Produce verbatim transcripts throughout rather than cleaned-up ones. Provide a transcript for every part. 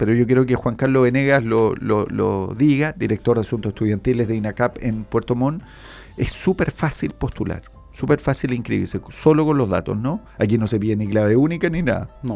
pero yo quiero que Juan Carlos Venegas lo, lo, lo diga, director de Asuntos Estudiantiles de INACAP en Puerto Montt. Es súper fácil postular, súper fácil inscribirse, solo con los datos, ¿no? Aquí no se pide ni clave única ni nada. No.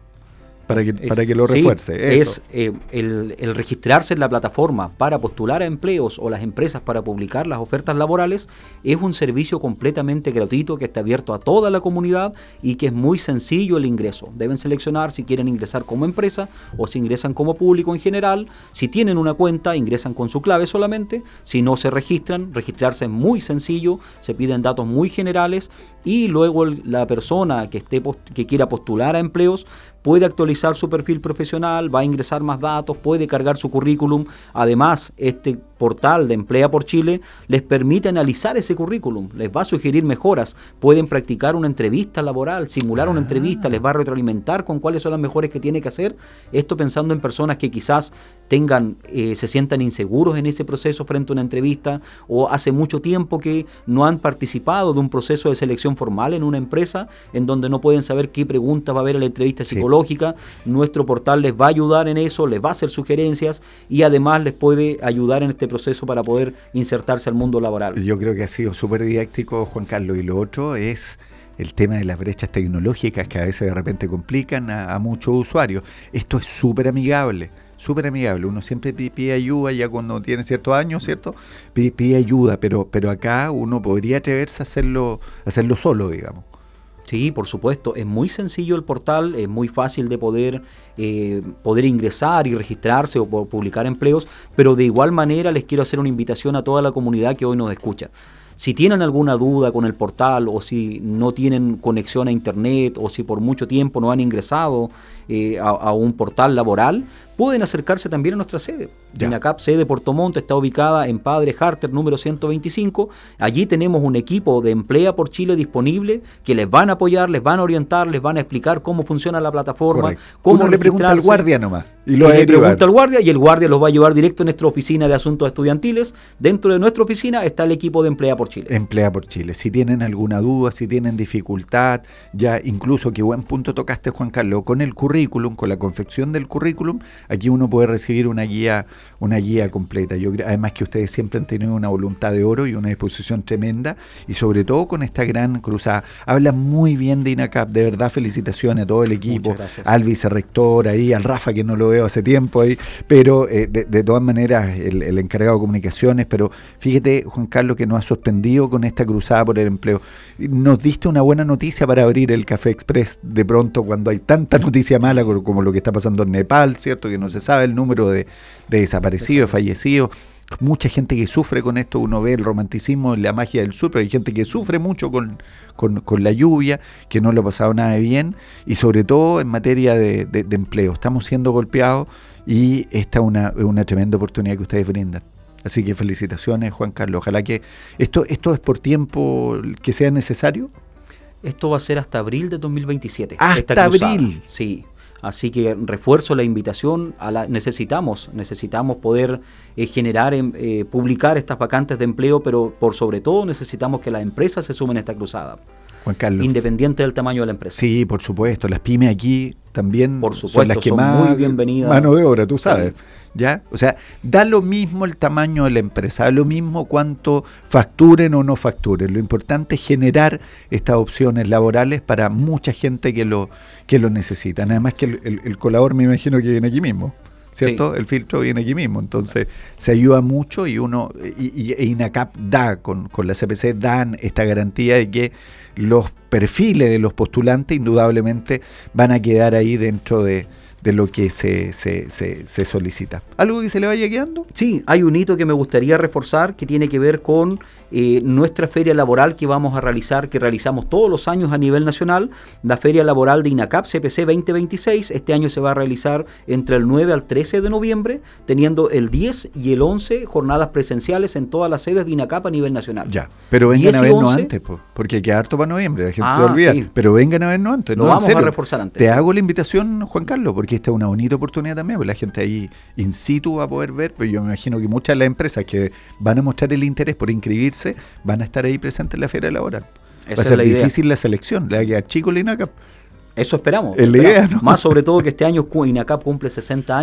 Para que, Es, para que lo refuerce. Sí, eso. es eh, el, el registrarse en la plataforma para postular a empleos o las empresas para publicar las ofertas laborales es un servicio completamente gratuito que está abierto a toda la comunidad y que es muy sencillo el ingreso. Deben seleccionar si quieren ingresar como empresa o si ingresan como público en general. Si tienen una cuenta, ingresan con su clave solamente. Si no se registran, registrarse es muy sencillo, se piden datos muy generales y luego el, la persona que, esté post, que quiera postular a empleos puede actualizar su perfil profesional, va a ingresar más datos, puede cargar su currículum. Además, este portal de Emplea por Chile les permite analizar ese currículum, les va a sugerir mejoras, pueden practicar una entrevista laboral, simular ah. una entrevista, les va a retroalimentar con cuáles son las mejores que tiene que hacer. Esto pensando en personas que quizás tengan, eh, se sientan inseguros en ese proceso frente a una entrevista o hace mucho tiempo que no han participado de un proceso de selección formal en una empresa en donde no pueden saber qué preguntas va a haber en la entrevista sí. psicológica. Nuestro portal les va a ayudar en eso, les va a hacer sugerencias y además les puede ayudar en este proceso para poder insertarse al mundo laboral. Yo creo que ha sido súper didáctico, Juan Carlos, y lo otro es el tema de las brechas tecnológicas que a veces de repente complican a, a muchos usuarios. Esto es súper amigable, súper amigable. Uno siempre pide ayuda ya cuando tiene ciertos años, ¿cierto? Pide, pide ayuda, pero, pero acá uno podría atreverse a hacerlo, a hacerlo solo, digamos. Sí, por supuesto, es muy sencillo el portal, es muy fácil de poder, eh, poder ingresar y registrarse o publicar empleos, pero de igual manera les quiero hacer una invitación a toda la comunidad que hoy nos escucha. Si tienen alguna duda con el portal o si no tienen conexión a internet o si por mucho tiempo no han ingresado eh, a, a un portal laboral, pueden acercarse también a nuestra sede. INACAP, sede Puerto Montt, está ubicada en Padre Harter número ciento veinticinco. Allí tenemos un equipo de Emplea por Chile disponible que les van a apoyar, les van a orientar, les van a explicar cómo funciona la plataforma. Correcto. Cómo Uno le pregunta al guardia nomás. Y lo le pregunta al guardia y el guardia los va a llevar directo a nuestra oficina de asuntos estudiantiles. Dentro de nuestra oficina está el equipo de Emplea por Chile. Emplea por Chile. Si tienen alguna duda, si tienen dificultad, ya incluso, qué buen punto tocaste, Juan Carlos, con el currículum, con la confección del currículum, aquí uno puede recibir una guía, una guía completa. Yo además que ustedes siempre han tenido una voluntad de oro y una disposición tremenda, y sobre todo con esta gran cruzada. Hablan muy bien de INACAP, de verdad, felicitaciones a todo el equipo, al vicerrector ahí, al Rafa, que no lo veo hace tiempo ahí, pero eh, de, de todas maneras el, el encargado de comunicaciones, pero fíjate, Juan Carlos, que nos ha sorprendido con esta cruzada por el empleo. Nos diste una buena noticia para abrir el Café Express de pronto cuando hay tanta noticia mala como lo que está pasando en Nepal, ¿cierto? Que no se sabe el número de, de desaparecidos, de fallecidos. Mucha gente que sufre con esto, uno ve el romanticismo, la magia del sur, pero hay gente que sufre mucho con, con, con la lluvia, que no lo ha pasado nada de bien, y sobre todo en materia de, de, de empleo. Estamos siendo golpeados y esta es una, una tremenda oportunidad que ustedes brindan. Así que felicitaciones, Juan Carlos. Ojalá que esto, esto es por tiempo que sea necesario. Esto va a ser hasta abril de dos mil veintisiete. Hasta abril. Sí. Así que refuerzo la invitación, a la, necesitamos, necesitamos poder eh, generar, eh, publicar estas vacantes de empleo, pero por sobre todo necesitamos que las empresas se sumen a esta cruzada. Juan Carlos. Independiente del tamaño de la empresa. Sí, por supuesto. Las pymes aquí también por supuesto, son las que son más muy bienvenidas. Mano de obra, tú sabes. Sí. ¿Ya? O sea, da lo mismo el tamaño de la empresa, da lo mismo cuánto facturen o no facturen. Lo importante es generar estas opciones laborales para mucha gente que lo, que lo necesita. Nada más que el, el, el colador me imagino que viene aquí mismo, ¿cierto? Sí. El filtro viene aquí mismo, entonces se ayuda mucho y uno, y, y INACAP da, con, con la C P C dan esta garantía de que los perfiles de los postulantes indudablemente van a quedar ahí dentro de de lo que se, se, se, se solicita. ¿Algo que se le vaya quedando? Sí, hay un hito que me gustaría reforzar que tiene que ver con eh, nuestra feria laboral que vamos a realizar, que realizamos todos los años a nivel nacional, la feria laboral de INACAP C P C veinte veintiséis. Este año se va a realizar entre el nueve al trece de noviembre, teniendo el diez y el once jornadas presenciales en todas las sedes de INACAP a nivel nacional. Ya, pero vengan a vernos antes, po, porque queda harto para noviembre, la gente ah, se olvida, sí. Pero vengan a vernos antes. Lo no, vamos a reforzar antes. Te hago la invitación, Juan Carlos, porque esta es una bonita oportunidad también, porque la gente ahí in situ va a poder ver, pero yo me imagino que muchas de las empresas que van a mostrar el interés por inscribirse van a estar ahí presentes en la feria laboral. Esa va a ser la difícil la selección, le va a quedar chico la INACAP. Eso esperamos. Es la idea, ¿no? Más sobre todo que este año INACAP cumple sesenta años.